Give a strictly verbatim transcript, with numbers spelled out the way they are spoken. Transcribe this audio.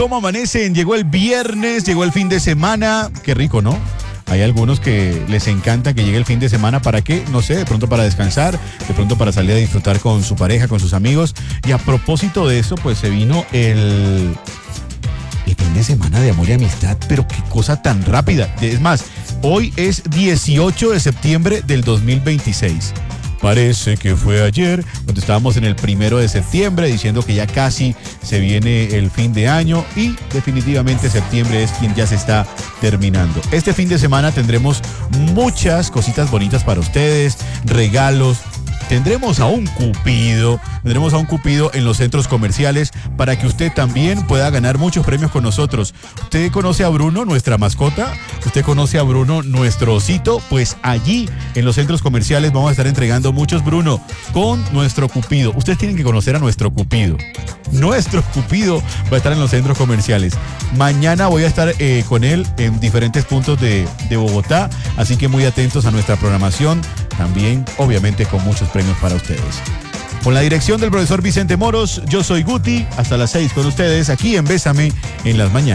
¿Cómo amanecen? Llegó el viernes, llegó el fin de semana. Qué rico, ¿no? Hay algunos que les encanta que llegue el fin de semana. ¿Para qué? No sé, de pronto para descansar, de pronto para salir a disfrutar con su pareja, con sus amigos. Y a propósito de eso, pues se vino el, el fin de semana de amor y amistad. Pero qué cosa tan rápida. Es más, hoy es dieciocho de septiembre del dos mil veintiséis. Parece que fue ayer, cuando estábamos en el primero de septiembre, diciendo que ya casi se viene el fin de año y definitivamente septiembre es quien ya se está terminando. Este fin de semana tendremos muchas cositas bonitas para ustedes, regalos. Tendremos a un cupido, tendremos a un cupido en los centros comerciales para que usted también pueda ganar muchos premios con nosotros. ¿Usted conoce a Bruno, nuestra mascota? ¿Usted conoce a Bruno, nuestro osito? Pues allí en los centros comerciales vamos a estar entregando muchos Bruno con nuestro cupido. Ustedes tienen que conocer a nuestro cupido. Nuestro cupido va a estar en los centros comerciales. Mañana voy a estar eh, con él en diferentes puntos de, de Bogotá, así que muy atentos a nuestra programación. También, obviamente, con muchos premios para ustedes. Con la dirección del profesor Vicente Moros, yo soy Guti. Hasta las seis con ustedes, aquí en Bésame en las mañanas.